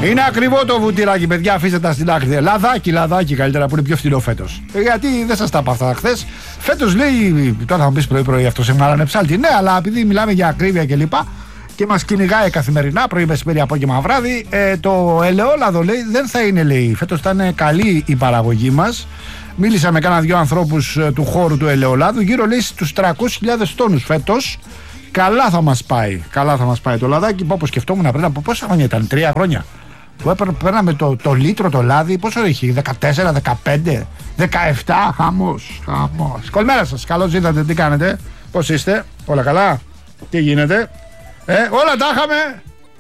Είναι ακριβό το βουτυράκι, παιδιά. Αφήστε τα στην άκρη. Λαδάκι καλύτερα που είναι πιο φθηνό φέτος. Γιατί δεν σας τα είπα αυτά χθες. Φέτος λέει. Τώρα θα μου πεις πρωί-πρωί αυτό σε μάλλον ψάλτη. Ναι, αλλά επειδή μιλάμε για ακρίβεια κλπ. Και μας κυνηγάει καθημερινά, πρωί, μεσημέρι, απόγευμα, βράδυ. Το ελαιόλαδο λέει δεν θα είναι, λέει. Φέτος θα είναι καλή η παραγωγή μας. Μίλησα με κάνα δυο ανθρώπους του χώρου του ελαιολάδου. Γύρω λέει στους 300.000 τόνους φέτος. Καλά θα μας πάει. Καλά θα μας πάει το λαδάκι. Όπως σκεφτόμουν πριν από πόσα χρόνια ήταν, 3 χρόνια. Που παίρναμε το λίτρο το λάδι. Πόσο έχει, 14, 15, 17. Χαμός. Καλημέρα σας. Καλώς ήρθατε. Τι κάνετε, πώς είστε, όλα καλά, τι γίνεται. Όλα τα είχαμε.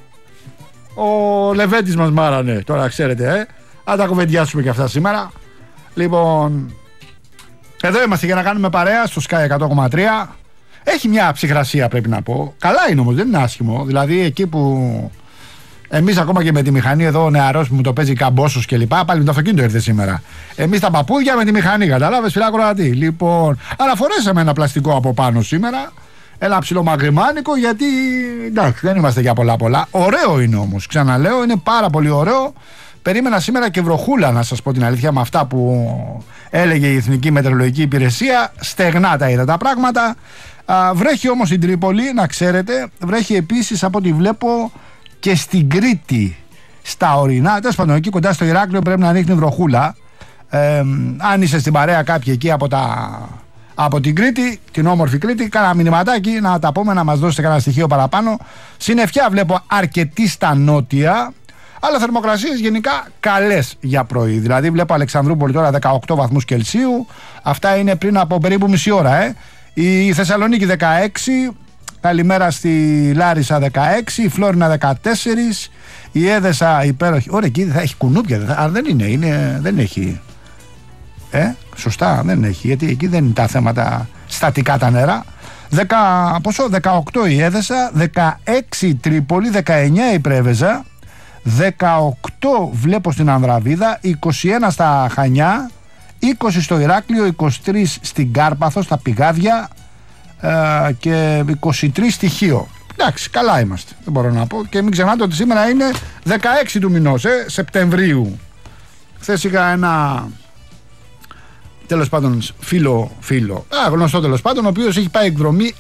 Ο Λεβέντης μας μάρανε. Τώρα ξέρετε, αν τα κουβεντιάσουμε και αυτά σήμερα. Λοιπόν, εδώ είμαστε για να κάνουμε παρέα στο Sky 100,3. Έχει μια ψυχρασία, πρέπει να πω. Καλά είναι όμως, δεν είναι άσχημο. Δηλαδή εκεί που εμείς ακόμα και με τη μηχανή εδώ, ο νεαρός που μου το παίζει καμπόσος και λοιπά, πάλι με το αυτοκίνητο ήρθε σήμερα. Εμείς τα παππούδια με τη μηχανή, κατάλαβες, φιλά Κροατή. Λοιπόν, αλλά φορέσαμε ένα πλαστικό από πάνω σήμερα. Ένα ψιλομαγκριμάνικο, γιατί εντάξει, δεν είμαστε για πολλά. Ωραίο είναι όμως, ξαναλέω, είναι πάρα πολύ ωραίο. Περίμενα σήμερα και βροχούλα, να σας πω την αλήθεια, με αυτά που έλεγε η Εθνική Μετεωρολογική Υπηρεσία. Στεγνά τα είδα τα πράγματα. Βρέχει όμως στην Τρίπολη, να ξέρετε. Βρέχει επίσης από ό,τι βλέπω και στην Κρήτη, στα ορεινά. Τέλος πάντων, εκεί κοντά στο Ηράκλειο πρέπει να ρίχνει βροχούλα. Αν είσαι στην παρέα κάποιοι εκεί από την Κρήτη, την όμορφη Κρήτη, κάνα μηνυματάκι να τα πούμε, να μας δώσετε κανένα στοιχείο παραπάνω. Συννεφιά βλέπω αρκετή στα νότια, αλλά θερμοκρασίες γενικά καλές για πρωί. Δηλαδή βλέπω Αλεξανδρούπολη τώρα 18 βαθμούς Κελσίου. Αυτά είναι πριν από περίπου μισή ώρα. Η Θεσσαλονίκη 16. Καλημέρα στη Λάρισα 16. Η Φλόρινα 14. Η Έδεσα υπέροχη. Ωραία, εκεί θα έχει κουνούπια. Αν δεν είναι, δεν έχει. Σωστά, δεν έχει. Γιατί εκεί δεν είναι τα θέματα στατικά τα νερά. 18 η Έδεσα. 16 η Τρίπολη. 19 η Πρέβεζα. 18 βλέπω στην Ανδραβίδα, 21 στα Χανιά, 20 στο Ηράκλειο, 23 στην Κάρπαθο, στα Πηγάδια και 23 στη Χίο. Εντάξει, καλά είμαστε, δεν μπορώ να πω. Και μην ξεχνάτε ότι σήμερα είναι 16 του μηνός, Σεπτεμβρίου. Χθες είχα ένα τέλος πάντων φίλο, γνωστό τέλος πάντων, ο οποίος έχει πάει εκδρομή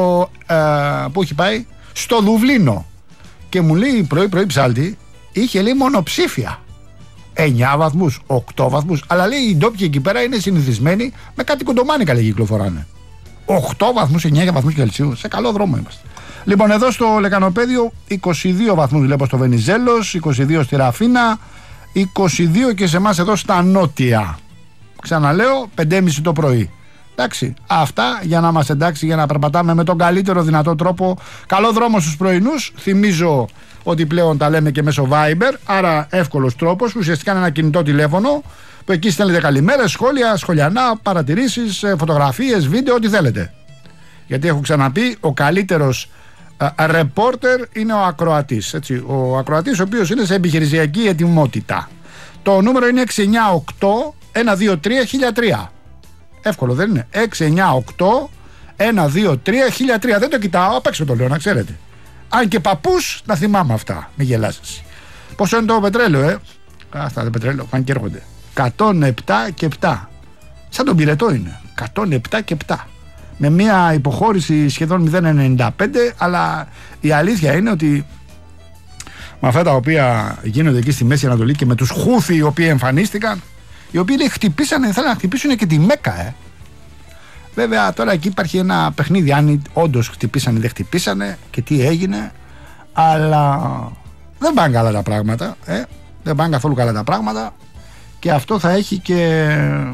πού έχει πάει? Στο Δουβλίνο. Και μου λέει πρωί ψάλτη, είχε λέει μονοψήφια. 9 βαθμούς, 8 βαθμούς. Αλλά λέει οι ντόπιοι εκεί πέρα είναι συνηθισμένοι με κάτι κοντομάνικα, λέει, κυκλοφοράνε. 8 βαθμούς, 9 βαθμούς Κελσίου. Σε καλό δρόμο είμαστε. Λοιπόν, εδώ στο Λεκανοπέδιο 22 βαθμούς βλέπω στο Βενιζέλος, 22 στη Ραφίνα, 22 και σε εμάς εδώ στα νότια. Ξαναλέω, 5.30 το πρωί. Εντάξει, αυτά για να είμαστε εντάξει, για να περπατάμε με τον καλύτερο δυνατό τρόπο. Καλό δρόμο στους πρωινούς. Θυμίζω ότι πλέον τα λέμε και μέσω Viber, άρα εύκολος τρόπος. Ουσιαστικά είναι ένα κινητό τηλέφωνο που εκεί στέλνετε καλημέρες, σχόλια, σχολιανά, παρατηρήσεις, φωτογραφίες, βίντεο, ό,τι θέλετε. Γιατί έχω ξαναπεί, ο καλύτερος ρεπόρτερ είναι ο ακροατής. Έτσι, ο ακροατής ο οποίος είναι σε επιχειρησιακή ετοιμότητα. Το νούμερο είναι 698 123 1003. Εύκολο δεν είναι? 698 123 1003. Δεν το κοιτάω, απ' έξω το λέω, να ξέρετε. Αν και παππούς, να θυμάμαι αυτά. Μην γελάσεις. Πόσο είναι το πετρέλαιο, Αυτά τα πετρέλαιο πάνε και έρχονται. 107 και 7. Σαν τον πυρετό είναι. 107 και 7. Με μια υποχώρηση σχεδόν 0,95. Αλλά η αλήθεια είναι ότι με αυτά τα οποία γίνονται εκεί στη Μέση Ανατολή και με τους Χούθι οι οποίοι εμφανίστηκαν, οι οποίοι θέλουν να χτυπήσουν και τη Μέκα, Βέβαια τώρα εκεί υπάρχει ένα παιχνίδι, αν όντως χτυπήσανε ή δεν χτυπήσανε και τι έγινε, αλλά δεν πάνε καλά τα πράγματα, δεν πάνε καθόλου καλά τα πράγματα, και αυτό θα έχει και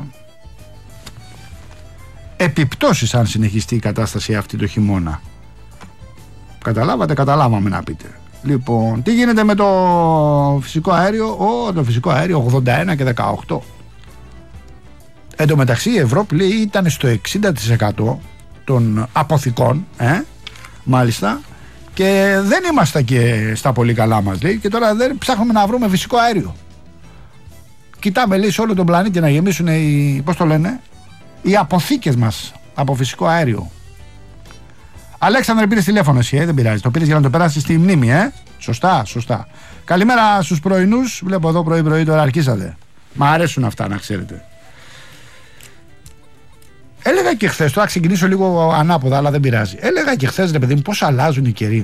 επιπτώσεις αν συνεχιστεί η κατάσταση αυτή το χειμώνα. Καταλάβατε, καταλάβαμε να πείτε. Λοιπόν, τι γίνεται με το φυσικό αέριο? Το φυσικό αέριο 81 και 18. Εν τω μεταξύ η Ευρώπη λέει ήταν στο 60% των αποθηκών, μάλιστα, και δεν είμαστε και στα πολύ καλά μας, λέει, και τώρα δεν ψάχνουμε να βρούμε φυσικό αέριο. Κοιτάμε, λέει, σε όλο τον πλανήτη να γεμίσουν οι αποθήκες μας από φυσικό αέριο. Αλέξανδρε, πήρες τηλέφωνο εσύ, δεν πειράζει, το πήρες για να το περάσεις στη μνήμη, Σωστά. Καλημέρα στους πρωινούς. Βλέπω εδώ πρωί τώρα αρχίσατε. Μ' αρέσουν αυτά να ξέρετε. Έλεγα και χθες, τώρα ξεκινήσω λίγο ανάποδα, αλλά δεν πειράζει. Έλεγα και χθες, ρε παιδί μου, πώς αλλάζουν οι καιροί.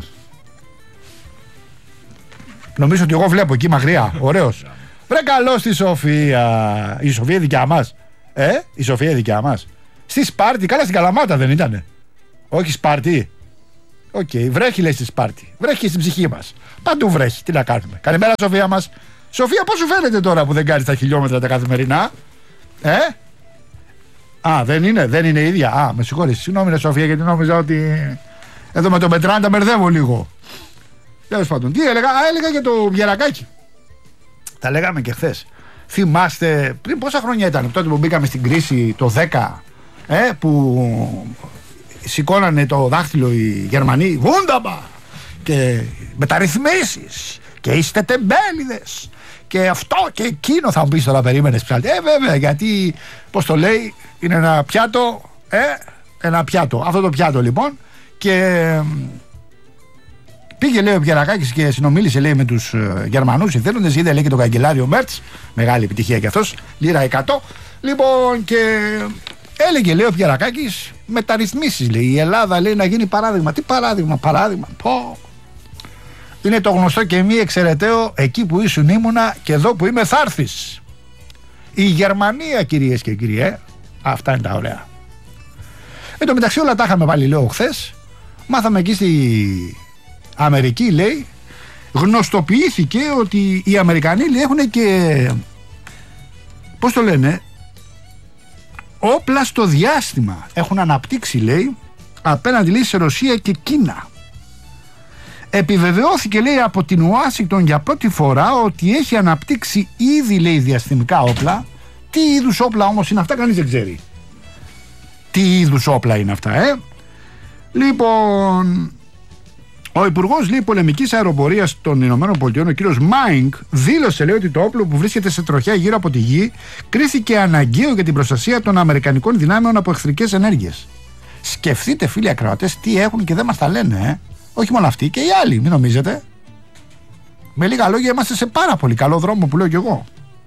Νομίζω ότι εγώ βλέπω εκεί μακριά. Ωραίος. Βρε καλό στη Σοφία. Η Σοφία δικιά μας. Η Σοφία δικιά μας. Στη Σπάρτη, καλά στην Καλαμάτα δεν ήτανε? Όχι Σπάρτη. Οκ, βρέχει λέει στη Σπάρτη. Βρέχει και στην ψυχή μας. Παντού βρέχει. Τι να κάνουμε. Καλημέρα Σοφία μας. Σοφία, πώς σου φαίνεται τώρα που δεν κάνεις τα χιλιόμετρα τα καθημερινά? Δεν είναι η ίδια. Με συγχωρείς. Συγγνώμη ρε Σοφία, γιατί νόμιζα ότι εδώ με το Μετράν τα μπερδεύω λίγο. Τέλος πάντων, τι έλεγα? Έλεγα για το Βιερακάκι. Τα λέγαμε και χθες. Θυμάστε πριν πόσα χρόνια ήταν, τότε που μπήκαμε στην κρίση το 10, που σηκώνανε το δάχτυλο οι Γερμανοί, βούνταμπα, και μεταρρυθμίσεις, και είστε τεμπέληδες, και αυτό και εκείνο. Θα μου πεις τώρα, περίμενες ψάλτη? Βέβαια, γιατί πώς το λέει, είναι ένα πιάτο, ένα πιάτο. Αυτό το πιάτο λοιπόν, και πήγε λέει ο Πιερακάκης και συνομίλησε λέει με τους Γερμανούς ηθήνοντες, είδε λέει και τον καγκελάριο Μέρτς, μεγάλη επιτυχία κι αυτός, λίρα 100. Λοιπόν, και έλεγε λέει ο Πιερακάκης, μεταρρυθμίσεις λέει, η Ελλάδα λέει να γίνει παράδειγμα. Τι παράδειγμα? Πω. Είναι το γνωστό και μη εξαιρεταίο, εκεί που ήσουν ήμουνα και εδώ που είμαι θα έρθεις. Η Γερμανία, κυρίες και κύριοι, αυτά είναι τα ωραία. Εν τω μεταξύ όλα τα είχαμε βάλει λέω χθες. Μάθαμε εκεί στη Αμερική λέει, γνωστοποιήθηκε ότι οι Αμερικανοί λέει, έχουν και, πώς το λένε, όπλα στο διάστημα. Έχουν αναπτύξει λέει απέναντι λέει σε Ρωσία και Κίνα. Επιβεβαιώθηκε λέει από την Ουάσιγκτον για πρώτη φορά ότι έχει αναπτύξει ήδη λέει διαστημικά όπλα. Τι είδους όπλα όμως είναι αυτά κανείς δεν ξέρει. Τι είδους όπλα είναι αυτά Λοιπόν, ο Υπουργός λέει πολεμικής αεροπορίας των Ηνωμένων Πολιτειών, ο κύριος Μάινγκ, δήλωσε λέει ότι το όπλο που βρίσκεται σε τροχιά γύρω από τη γη κρίθηκε αναγκαίο για την προστασία των αμερικανικών δυνάμεων από εχθρικές ενέργειες. Σκεφτείτε φίλοι ακροατές τι έχουν και δεν μας τα λένε. Όχι μόνο αυτοί και οι άλλοι, μην νομίζετε. Με λίγα λόγια είμαστε σε πάρα πολύ καλό δρόμο που λέω κι εγώ.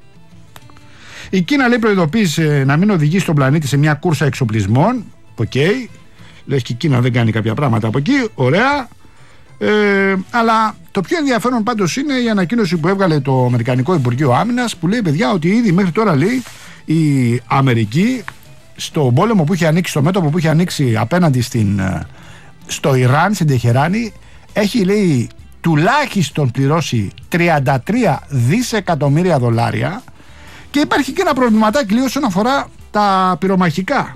Η Κίνα λέει προειδοποίησε να μην οδηγήσει τον πλανήτη σε μια κούρσα εξοπλισμών. Οκ. Λες και η Κίνα δεν κάνει κάποια πράγματα από εκεί. Ωραία. Αλλά το πιο ενδιαφέρον πάντως είναι η ανακοίνωση που έβγαλε το Αμερικανικό Υπουργείο Άμυνας, που λέει παιδιά ότι ήδη μέχρι τώρα λέει η Αμερική στο πόλεμο που είχε ανοίξει, στο μέτωπο που είχε ανοίξει απέναντι στο Ιράν, στην Τεχεράνη, έχει λέει τουλάχιστον πληρώσει 33 δισεκατομμύρια δολάρια, και υπάρχει και ένα προβληματάκι λίγο όσον αφορά τα πυρομαχικά.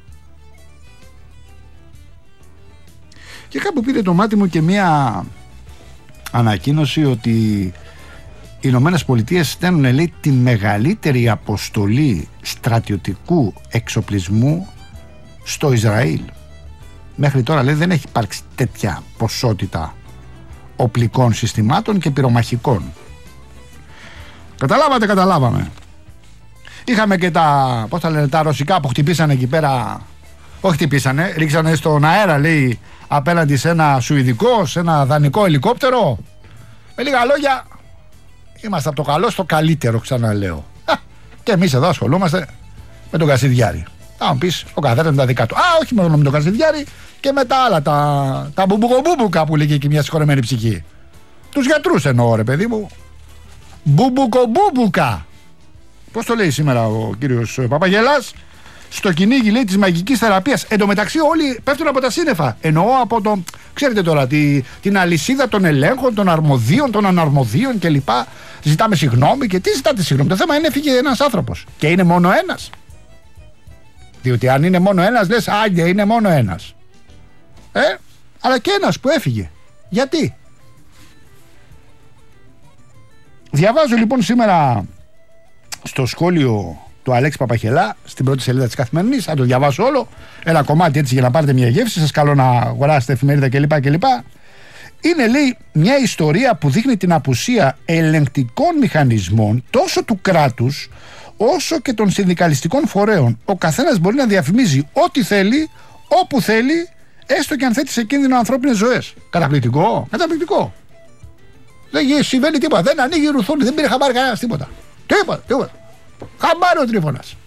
Και κάπου πήρε το μάτι μου και μια ανακοίνωση ότι οι Ηνωμένες Πολιτείες στέλνουν λέει τη μεγαλύτερη αποστολή στρατιωτικού εξοπλισμού στο Ισραήλ. Μέχρι τώρα λέει δεν έχει υπάρξει τέτοια ποσότητα οπλικών συστημάτων και πυρομαχικών. Καταλάβαμε. Είχαμε και τα ρωσικά που χτυπήσανε εκεί πέρα. Όχι χτυπήσανε, ρίξανε στον αέρα λέει απέναντι σε ένα σουηδικό, σε ένα δανικό ελικόπτερο. Με λίγα λόγια, είμαστε από το καλό στο καλύτερο, ξαναλέω. Και εμείς εδώ ασχολούμαστε με τον Κασιδιάρη. Θα μου πεις, ο καθένας με τα δικά του. Όχι μόνο με τον Κασιδιάρη, και με τα άλλα, τα μπουμπουκομπούμπουκα που λέγει και μια συγχωρεμένη ψυχή. Τους γιατρούς εννοώ ρε παιδί μου. Μπουμπουκομπούμπουκα. Πώς το λέει σήμερα ο κύριος Παπαγελάς? Στο κυνήγι λέει της μαγικής θεραπείας. Εν τω μεταξύ όλοι πέφτουν από τα σύννεφα. Εννοώ από το, ξέρετε τώρα, την αλυσίδα των ελέγχων, των αρμοδίων, των αναρμοδίων κλπ. Ζητάμε συγγνώμη. Και τι ζητάτε συγγνώμη? Το θέμα είναι έφυγε ένας άνθρωπος. Και είναι μόνο ένας. Διότι αν είναι μόνο ένας, λες άγγε, είναι μόνο ένας. Αλλά και ένας που έφυγε. Γιατί? Διαβάζω λοιπόν σήμερα στο σχόλιο του Αλέξη Παπαχελά στην πρώτη σελίδα της Καθημερινής, θα το διαβάσω όλο, ένα κομμάτι έτσι για να πάρετε μια γεύση, σας καλώ να αγοράσετε εφημερίδα κλπ. Είναι λέει μια ιστορία που δείχνει την απουσία ελεγκτικών μηχανισμών τόσο του κράτους όσο και των συνδικαλιστικών φορέων. Ο καθένας μπορεί να διαφημίζει ό,τι θέλει, όπου θέλει, έστω και αν θέτει σε κίνδυνο ανθρώπινες ζωές. Καταπληκτικό. Δεν συμβαίνει τίποτα. Δεν ανοίγει η ρουθούνη, δεν πήρε χαμπάρι κανένα τίποτα. Τίποτα. Χαμπάρι ο Τρίφωνας.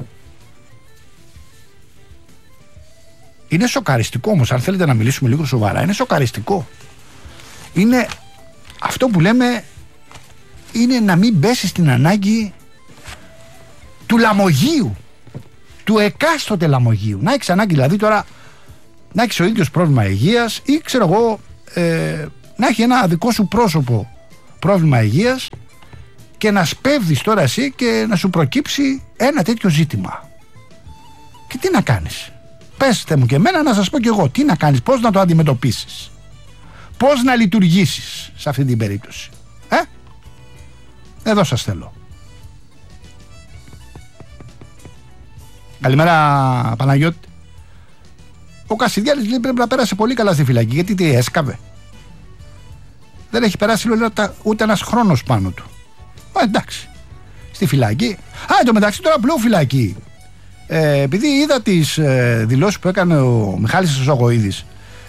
Είναι σοκαριστικό όμως, αν θέλετε να μιλήσουμε λίγο σοβαρά, είναι σοκαριστικό. Είναι αυτό που λέμε, είναι να μην πέσει στην ανάγκη του λαμογείου, του εκάστοτε λαμογείου. Να έχεις ανάγκη δηλαδή τώρα να έχεις ο ίδιος πρόβλημα υγείας ή ξέρω εγώ να έχει ένα δικό σου πρόσωπο πρόβλημα υγείας και να σπέβδεις τώρα εσύ και να σου προκύψει ένα τέτοιο ζήτημα. Και τι να κάνεις? Πέστε μου και εμένα να σας πω κι εγώ τι να κάνεις, πώς να το αντιμετωπίσεις, πώς να λειτουργήσεις σε αυτή την περίπτωση. Εδώ σας θέλω. Καλημέρα Παναγιώτη. Ο Κασιδιάρης λέει πρέπει να πέρασε πολύ καλά στη φυλακή. Γιατί τι έσκαβε? Δεν έχει περάσει ούτε ένας χρόνος πάνω του. Εντάξει. Στη φυλακή. Εν τω μεταξύ τώρα πλέον φυλακή. Επειδή είδα τις δηλώσεις που έκανε ο Μιχάλης Ζωγοίδης,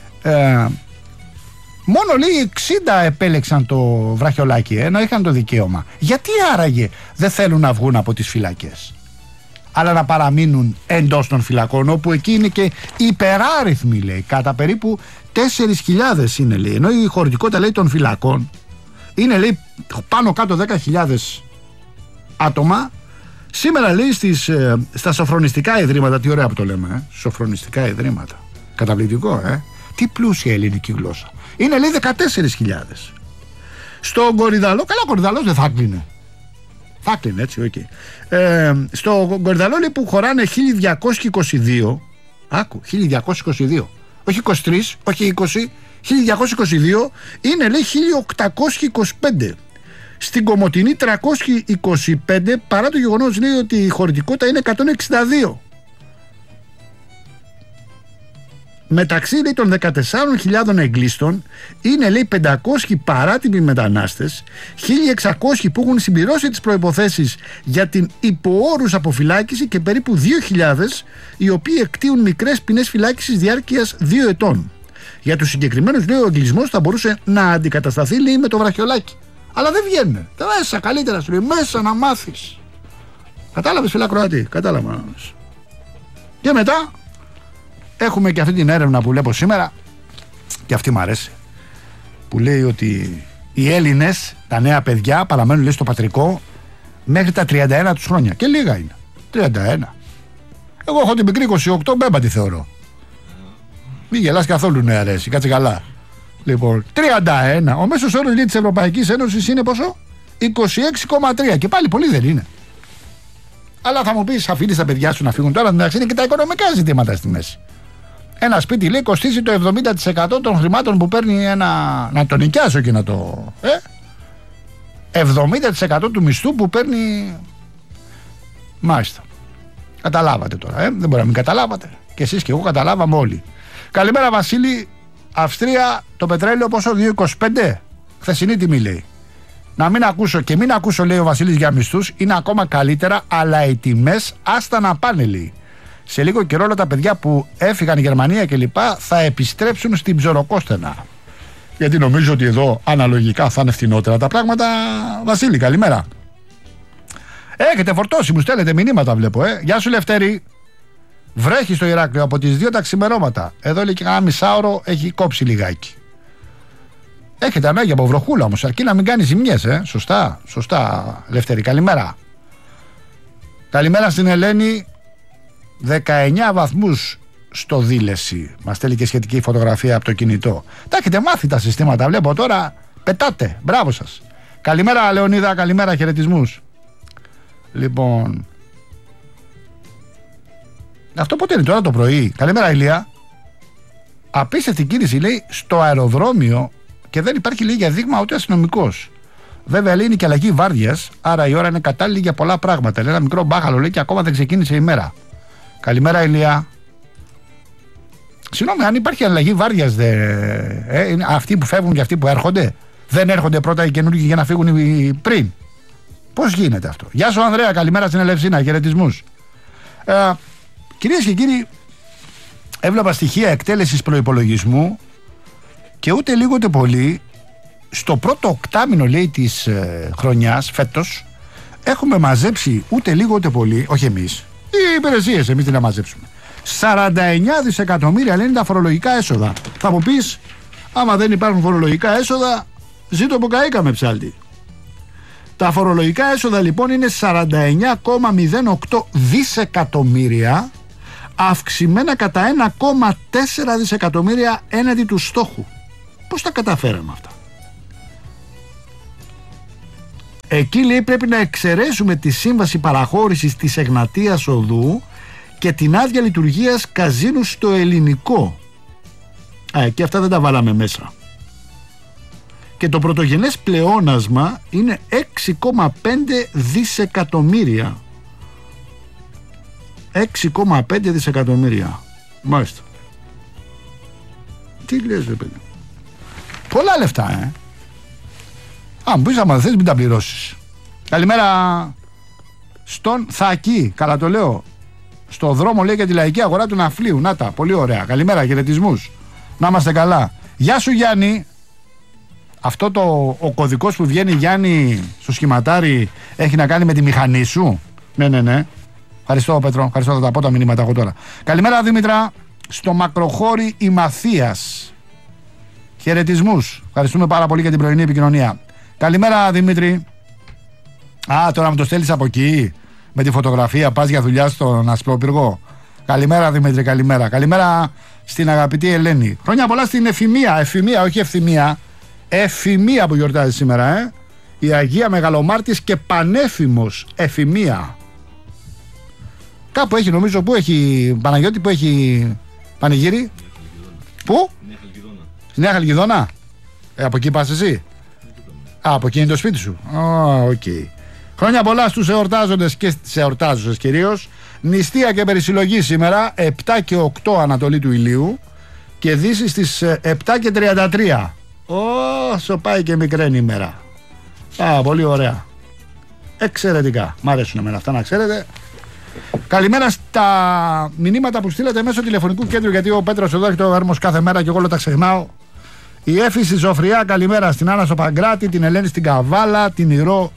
μόνο λέει 60 επέλεξαν το βραχιολάκι, ενώ είχαν το δικαίωμα. Γιατί άραγε δεν θέλουν να βγουν από τις φυλακές, αλλά να παραμείνουν εντός των φυλακών, όπου εκεί είναι και υπεράριθμοι, λέει, κατά περίπου 4.000 είναι, λέει, ενώ η χωρητικότητα, λέει, των φυλακών είναι, λέει, πάνω κάτω 10.000 άτομα. Σήμερα, λέει, στα σοφρονιστικά ιδρύματα, τι ωραία που το λέμε, σοφρονιστικά ιδρύματα, καταπληκτικό, τι πλούσια ελληνική γλώσσα, είναι, λέει, 14.000. Στον Κορυδαλό, καλά, ο Κορυδαλός δεν θα κλείνει. Θα κλείνει, έτσι, οκ. Στο Κορυδαλό, λέει, που χωράνε 1.222, άκου, 1.222, όχι 23, όχι 20, 1.222, είναι, λέει, 1.825. Στην Κομοτηνή 325, παρά το γεγονός, λέει, ότι η χωρητικότητα είναι 162. Μεταξύ, λέει, των 14.000 εγκλήστων είναι, λέει, 500 παράτιμοι μετανάστες, 1.600 που έχουν συμπληρώσει τις προϋποθέσεις για την υποόρους αποφυλάκηση και περίπου 2.000 οι οποίοι εκτείουν μικρές ποινές φυλάκισης διάρκειας 2 ετών. Για τους συγκεκριμένους, λέει, ο εγκλισμός θα μπορούσε να αντικατασταθεί, λέει, με το βραχιολάκι. Αλλά δεν βγαίνουν. Τα μέσα καλύτερα σου λέει, μέσα να μάθεις. Κατάλαβες, φίλα Κροατή? Κατάλαβα. Και μετά έχουμε και αυτή την έρευνα που βλέπω σήμερα, και αυτή μου αρέσει, που λέει ότι οι Έλληνες, τα νέα παιδιά, παραμένουν, λέει, στο πατρικό μέχρι τα 31 τους χρόνια. Και λίγα είναι. 31. Εγώ έχω την μικρή 28, μπέμπα τη θεωρώ. Μην γελάς καθόλου, ναι, αρέσει. Κάτσε καλά. Λοιπόν, 31. Ο μέσος όρος, λέει, της Ευρωπαϊκής Ένωσης είναι πόσο? 26,3. Και πάλι πολύ δεν είναι. Αλλά θα μου πεις, αφήνεις τα παιδιά σου να φύγουν τώρα? Εντάξει, είναι και τα οικονομικά ζητήματα στη μέση. Ένα σπίτι, λέει, κοστίζει το 70% των χρημάτων που παίρνει να το νοικιάσω και να το... 70% του μισθού που παίρνει. Μάλιστα. Καταλάβατε τώρα, δεν μπορεί να μην καταλάβατε. Και εσείς και εγώ καταλάβαμε όλοι. Καλημέρα Βασίλη. Αυστρία το πετρέλαιο πόσο? 2,25. Χθεσινή τιμή, λέει. Να μην ακούσω και μην ακούσω, λέει ο Βασίλης, για μισθούς. Είναι ακόμα καλύτερα, αλλά οι τιμές άστα να πάνε, λέει. Σε λίγο καιρό όλα τα παιδιά που έφυγαν η Γερμανία και λοιπά θα επιστρέψουν στην Ψωροκόστενα. Γιατί νομίζω ότι εδώ αναλογικά θα είναι φθηνότερα τα πράγματα. Βασίλη, καλημέρα. Έχετε φορτώσει, μου στέλνετε μηνύματα, βλέπω. Γεια σου, Λευτέρη. Βρέχει στο Ηράκλειο από τις 2 τα ξημερώματα. Εδώ, λέει, και κάνα μισάωρο έχει κόψει λιγάκι. Έχετε ανάγκη από βροχούλα όμως, αρκεί να μην κάνει ζημιές, Σωστά, Λευτέρη, καλημέρα. Καλημέρα στην Ελένη. 19 βαθμούς στο Δήλεση. Μας στέλνει και σχετική φωτογραφία από το κινητό. Τα έχετε μάθει τα συστήματα, βλέπω τώρα. Πετάτε, μπράβο σας. Καλημέρα Λεωνίδα, καλημέρα, χαιρετισμούς. Λοιπόν, αυτό πότε είναι, τώρα το πρωί? Καλημέρα Ηλία. Απίστευτη κίνηση, λέει, στο αεροδρόμιο και δεν υπάρχει, λέει, για δείγμα ούτε αστυνομικός. Βέβαια, λέει, είναι και αλλαγή βάρδιας, άρα η ώρα είναι κατάλληλη για πολλά πράγματα. Λέει, ένα μικρό μπάχαλο, λέει, και ακόμα δεν ξεκίνησε η μέρα. Καλημέρα Ηλία. Συγγνώμη, αν υπάρχει αλλαγή βάρδιας, αυτοί που φεύγουν και αυτοί που έρχονται, δεν έρχονται πρώτα οι καινούργοι για να φύγουν οι πριν? Πώς γίνεται αυτό? Γεια σου Ανδρέα, καλημέρα στην Ελευσίνα, χαιρετισμούς. Κυρίες και κύριοι, έβλεπα στοιχεία εκτέλεσης προϋπολογισμού και ούτε λίγο ούτε πολύ στο πρώτο οκτάμινο, λέει, της χρονιάς, φέτος, έχουμε μαζέψει ούτε λίγο ούτε πολύ, όχι εμείς, οι υπηρεσίες, εμείς τι να μαζέψουμε. 49 δισεκατομμύρια, λένε, τα φορολογικά έσοδα. Θα μου πεις, άμα δεν υπάρχουν φορολογικά έσοδα, ζήτω που καήκαμε, ψάλτη. Τα φορολογικά έσοδα λοιπόν είναι 49,08 δισεκατομμύρια, αυξημένα κατά 1,4 δισεκατομμύρια έναντι του στόχου. Πώς τα καταφέραμε αυτά? Εκεί, λέει, πρέπει να εξαιρέσουμε τη σύμβαση παραχώρησης της Εγνατίας Οδού και την άδεια λειτουργίας καζίνου στο Ελληνικό. Και αυτά δεν τα βάλαμε μέσα. Και το πρωτογενές πλεόνασμα είναι 6,5 δισεκατομμύρια. 6,5 δισεκατομμύρια. Μάλιστα. Τι λες, ρε παιδί? Πολλά λεφτά, Αν πεις, άμα θες, μην τα πληρώσεις. Καλημέρα στον Θακή. Καλά το λέω. Στο δρόμο, λέει, για τη λαϊκή αγορά του Ναυπλίου. Να τα, πολύ ωραία. Καλημέρα, χαιρετισμούς. Να είμαστε καλά. Γεια σου, Γιάννη. Αυτό ο κωδικός που βγαίνει, Γιάννη, στο σχηματάρι, έχει να κάνει με τη μηχανή σου? Ναι. Ευχαριστώ, Πέτρο. Ευχαριστώ, θα τα πω τα μηνύματα εγώ τώρα. Καλημέρα, Δήμητρα. Στο Μακροχώρι η Μαθίας. Χαιρετισμούς. Ευχαριστούμε πάρα πολύ για την πρωινή επικοινωνία. Καλημέρα, Δημήτρη. Τώρα μου το στέλνεις από εκεί, με τη φωτογραφία, πας για δουλειά στον Ασπρόπυργο. Καλημέρα, Δημήτρη, καλημέρα. Καλημέρα στην αγαπητή Ελένη. Χρόνια πολλά στην Εφημία. Εφημία, όχι Ευθυμία. Εφημία που γιορτάζει σήμερα, η Αγία Μεγαλομάρτης και Πανέφημος Εφημία. Κάπου έχει, νομίζω, που έχει, Παναγιώτη, που έχει πανηγύρι? Πού? Στη Νέα Χαλκιδόνα. Από εκεί πας εσύ? Από εκεί είναι το σπίτι σου. Okay. Χρόνια πολλά στους εορτάζοντες και στις εορτάζουσες κυρίως. Νηστεία και περισυλλογή σήμερα, 7 και 8 Ανατολή του ηλίου και δύση στις 7 και 33. Όσο πάει και μικραίνει ημέρα. Πολύ ωραία. Εξαιρετικά. Μ' αρέσουν εμένα αυτά, να ξέρετε. Καλημέρα στα μηνύματα που στείλατε μέσω τηλεφωνικού κέντρου, γιατί ο Πέτρος εδώ έχει το έρμος κάθε μέρα και εγώ όλα τα ξεχνάω. Η Έφη στη Ζωφριά, καλημέρα στην Άννα στο Παγκράτη, την Ελένη στην Καβάλα, την Ηρώ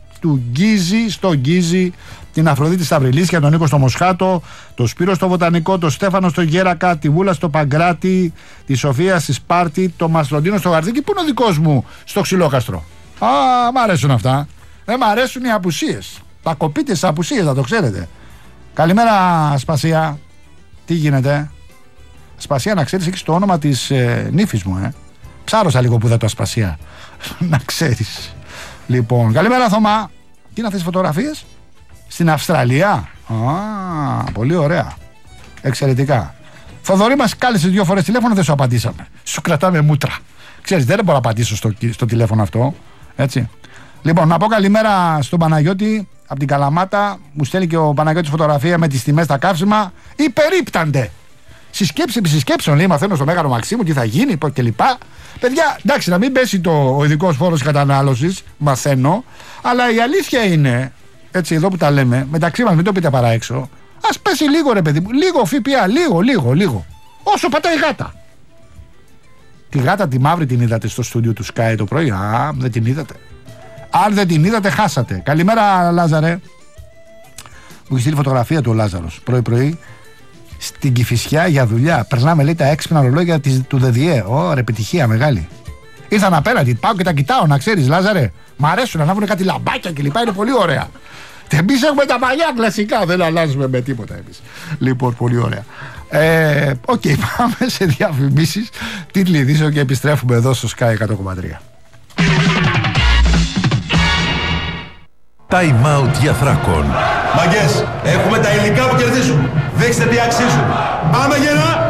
στο Γκίζι, την Αφροδίτη στα Βρυλίσια, τον Νίκο στο Μοσχάτο, τον Σπύρο στο Βοτανικό, τον Στέφανο στο Γέρακα, τη Βούλα στο Παγκράτη, τη Σοφία στη Σπάρτη, τον Μαστροντίνο στο Γαρδίκι. Πού είναι ο δικός μου στο Ξυλόκαστρο? Μ' αρέσουν αυτά. Δεν μ' αρέσουν οι απουσίες. Τα κοπείτε στις απουσίες, θα το ξέρετε. Καλημέρα, Ασπασία. Τι γίνεται? Ασπασία, να ξέρεις, έχεις το όνομα της νύφης μου, Ψάρωσα λίγο που δεν το Ασπασία. Να ξέρεις. Λοιπόν, καλημέρα, Θωμά. Τι είναι αυτές οι φωτογραφίες? Στην Αυστραλία. Πολύ ωραία. Εξαιρετικά. Θοδωρή, μας κάλεσε 2 φορές τηλέφωνο, δεν σου απαντήσαμε. Σου κρατάμε μούτρα. Ξέρεις, δεν μπορώ να απαντήσω στο τηλέφωνο αυτό. Έτσι. Λοιπόν, να πω καλημέρα στον Παναγιώτη από την Καλαμάτα. Μου στέλνει και ο Παναγιώτης φωτογραφία με τις τιμές στα καύσιμα. Υπερίπτανται. Συσκέψη επί συσκέψεων, λέει, μαθαίνω στο Μέγαρο Μαξίμου τι θα γίνει κλπ. Παιδιά, εντάξει, να μην πέσει ο ειδικός φόρος κατανάλωσης, μαθαίνω, αλλά η αλήθεια είναι, έτσι εδώ που τα λέμε, μεταξύ μας, μην το πείτε παρά έξω, ας πέσει λίγο, ρε παιδί μου, λίγο ΦΠΑ, λίγο. Όσο πατάει η γάτα. Τη γάτα τη μαύρη την είδατε στο στούντιο του Sky το πρωί? Δεν την είδατε? Αν δεν την είδατε, χάσατε. Καλημέρα, Λάζαρε. Μου έχει στείλει φωτογραφία του ο Λάζαρος πρωί-πρωί στην Κηφισιά για δουλειά. Περνάμε, λέει, τα έξυπνα ρολόγια του ΔΔΕ. Ωραία, επιτυχία μεγάλη. Ήρθαν απέναντι, πάω και τα κοιτάω, να ξέρεις, Λάζαρε. Μ' αρέσουν, ανάβουν κάτι λαμπάκια κλπ. Είναι πολύ ωραία. Εμείς έχουμε τα παλιά κλασικά, δεν αλλάζουμε με τίποτα εμείς. Λοιπόν, πολύ ωραία. Πάμε σε διαφημίσεις, τίτλοι ειδήσεων και επιστρέφουμε εδώ στο Sky 100,3. Time out για Θράκον. Μαγκές, έχουμε τα υλικά που κερδίζουν. Δείξτε τι αξίζουν. Πάμε γερά!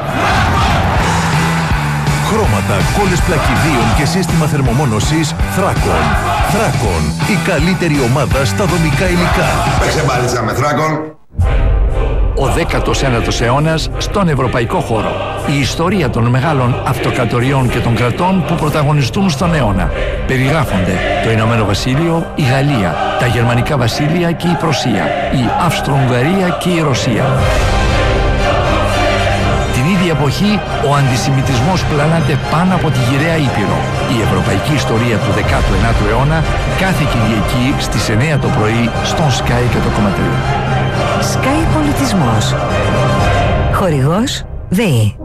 Χρώματα, κόλλες πλακιδίων και σύστημα θερμομόνωσης Θράκον. Θράκον, η καλύτερη ομάδα στα δομικά υλικά. Παίξε μπάλιτσα με Θράκον. Ο 19ος αιώνας στον ευρωπαϊκό χώρο. Η ιστορία των μεγάλων αυτοκρατοριών και των κρατών που πρωταγωνιστούν στον αιώνα. Περιγράφονται το Ηνωμένο Βασίλειο, η Γαλλία, τα Γερμανικά Βασίλεια και η Πρωσία, η Αυστρο-Ουγγαρία και η Ρωσία. Την ίδια εποχή ο αντισημιτισμός πλανάται πάνω από τη γυραιά Ήπειρο. Η ευρωπαϊκή ιστορία του 19ου αιώνα κάθε Κυριακή στις 9 το πρωί στον Sky 100,3. Sky Πολιτισμός. Χορηγός ΔΕΗ.